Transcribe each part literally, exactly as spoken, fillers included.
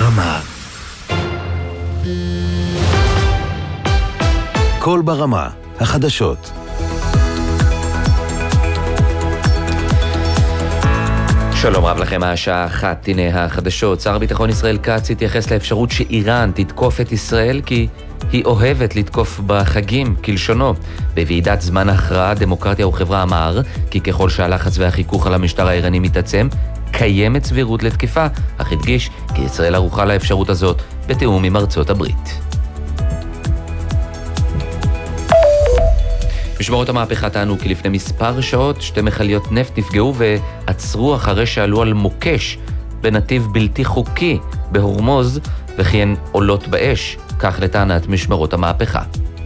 ברמה. קול ברמה, החדשות. שלום רב לכם, השעה אחת, הנה החדשות. שר הביטחון ישראל כץ התייחס לאפשרות שאיראן תתקוף את ישראל כי היא אוהבת לתקוף בחגים, כלשונו. בוועידת זמן הכרעה, דמוקרטיה וחברה אמר כי ככל שהלחץ והחיכוך על המשטר האיראני מתעצם, קיימת סבירות לתקיפה, אך הדגיש כי ישראל ערוכה לאפשרות הזאת בתיאום עם ארצות הברית. משמרות המהפכה טענו כי לפני מספר שעות שתי מכליות נפט נפגעו ועצרו אחרי שעלו על מוקש בנתיב בלתי חוקי בהורמוז וכי הן עולות באש, כך לטענת משמרות המהפכה.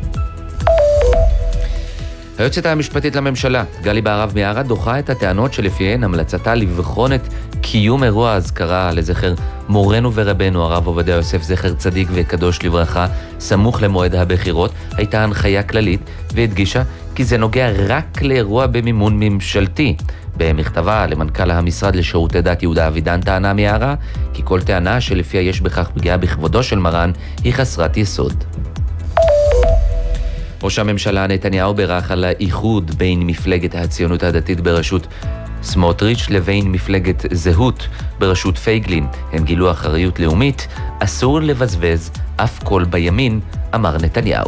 היועצת המשפטית לממשלה, גלי בהרב מיארה, דוחה את הטענות שלפיהן המלצתה לבחון את קיום אירוע האזכרה לזכר מורנו ורבנו הרב עובדיה יוסף זכר צדיק וקדוש לברכה סמוך למועד הבחירות הייתה הנחיה כללית, והדגישה כי זה נוגע רק לאירוע במימון ממשלתי. במכתבה למנכ"ל המשרד לשירותי דת יהודה אבידן טענה מיארה כי כל טענה שלפיה יש בכך פגיעה בכבודו של מרן היא חסרת יסוד. ראש הממשלה נתניהו בירך על האיחוד בין מפלגת הציונות הדתית בראשות סמוטריץ' לבין מפלגת זהות בראשות פייגלין. הם גילו אחריות לאומית, אסור לבזבז אף קול בימין, אמר נתניהו.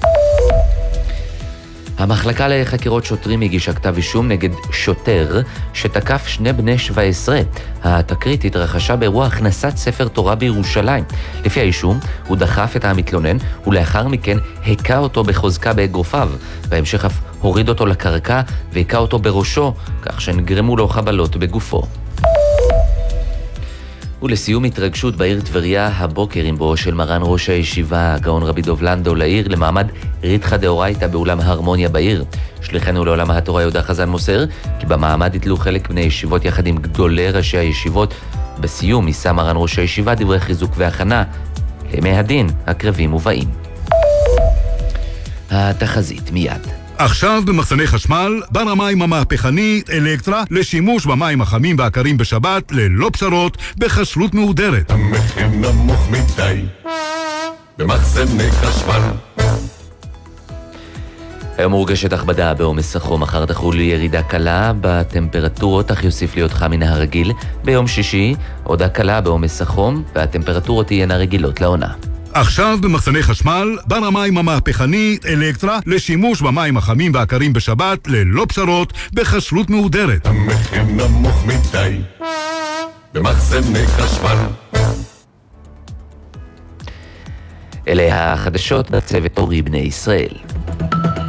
המחלקה לחקירות שוטרים הגישה כתב אישום נגד שוטר שתקף שני בני שבע עשרה. התקרית התרחשה באירוע הכנסת ספר תורה בירושלים. לפי האישום, הוא דחף את המתלונן ולאחר מכן הכה אותו בחוזקה באגרופיו. בהמשך אף הוריד אותו לקרקע והכה אותו בראשו, כך שנגרמו לו חבלות בגופו. ולסיום התרגשות בעיר טבריה הבוקר עם בואו של מרן ראש הישיבה הגאון רבי דוב לנדו לעיר למעמד ריתחא דאורייתא באולם ההרמוניה בעיר. שליחנו לעולם התורה יהודה חזן מוסר כי במעמד יתלו חלק בני ישיבות יחד עם גדולי ראשי הישיבות. בסיום יישא מרן ראש הישיבה דברי חיזוק והכנה לימי הדין הקרבים ובאים. התחזית מיד. עכשיו במחסני חשמל, בר המים המהפכני אלקטרה לשימוש במים החמים והקרים בשבת ללא פשרות בכשרות מהודרת. המחיר נמוך מדי במחסני חשמל. היום מורגשת הכבדה בעומס החום, מחר תחול ירידה קלה בטמפרטורות אך יוסיף להיות חם מן הרגיל. ביום שישי עוד הקלה בעומס החום והטמפרטורות תהיינה רגילות לעונה. עכשיו במחסני חשמל, בר המים המהפכני אלקטרה לשימוש במים החמים והקרים בשבת ללא פשרות בכשרות מהודרת. המחיר נמוך מדי במחסני חשמל. אלה החדשות בצוות אורי בני ישראל.